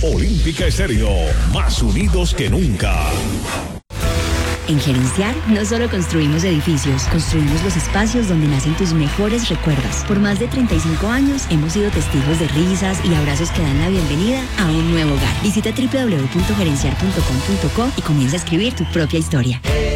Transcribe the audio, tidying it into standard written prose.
Olímpica Estéreo, más unidos que nunca. En Gerenciar no solo construimos edificios, construimos los espacios donde nacen tus mejores recuerdos. Por más de 35 años hemos sido testigos de risas y abrazos que dan la bienvenida a un nuevo hogar. Visita www.gerenciar.com.co y comienza a escribir tu propia historia.